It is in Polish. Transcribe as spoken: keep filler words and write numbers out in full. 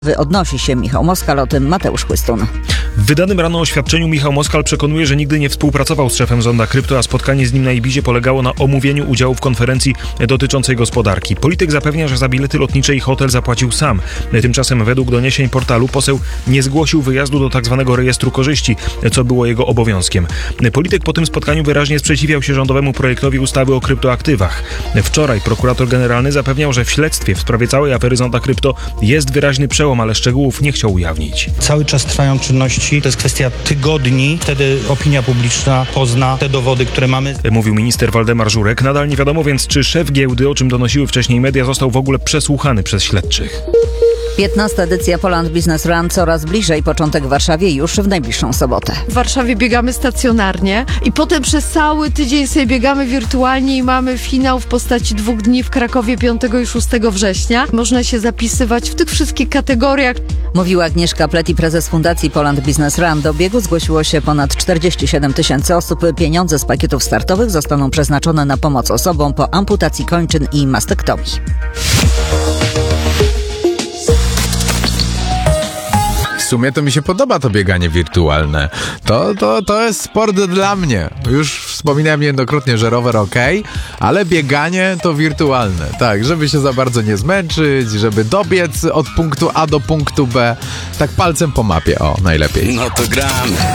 Odnosi się Michał Moskal, o tym Mateusz Chłystun. W wydanym rano oświadczeniu Michał Moskal przekonuje, że nigdy nie współpracował z szefem Zonda Krypto, a spotkanie z nim na Ibizie polegało na omówieniu udziału w konferencji dotyczącej gospodarki. Polityk zapewnia, że za bilety lotnicze i hotel zapłacił sam. Tymczasem według doniesień portalu poseł nie zgłosił wyjazdu do tzw. rejestru korzyści, co było jego obowiązkiem. Polityk po tym spotkaniu wyraźnie sprzeciwiał się rządowemu projektowi ustawy o kryptoaktywach. Wczoraj prokurator generalny zapewniał, że w śledztwie w sprawie całej afery Zonda Krypto jest wyraźny przełom, ale szczegółów nie chciał ujawnić. Cały czas trwają czynności, to jest kwestia tygodni, wtedy opinia publiczna pozna te dowody, które mamy. Mówił minister Waldemar Żurek. Nadal nie wiadomo więc, czy szef giełdy, o czym donosiły wcześniej media, został w ogóle przesłuchany przez śledczych. piętnasta edycja Poland Business Run coraz bliżej, początek w Warszawie już w najbliższą sobotę. W Warszawie biegamy stacjonarnie i potem przez cały tydzień sobie biegamy wirtualnie i mamy finał w postaci dwóch dni w Krakowie piątego i szóstego września. Można się zapisywać w tych wszystkich kategoriach. Mówiła Agnieszka Pleti, prezes Fundacji Poland Business Run. Do biegu zgłosiło się ponad czterdzieści siedem tysięcy osób. Pieniądze z pakietów startowych zostaną przeznaczone na pomoc osobom po amputacji kończyn i mastektomii. W sumie to mi się podoba to bieganie wirtualne. To, to, to jest sport dla mnie. Już wspominałem niejednokrotnie, że rower ok, ale bieganie to wirtualne. Tak, żeby się za bardzo nie zmęczyć, żeby dobiec od punktu A do punktu B. Tak palcem po mapie, o, najlepiej. No to gramy.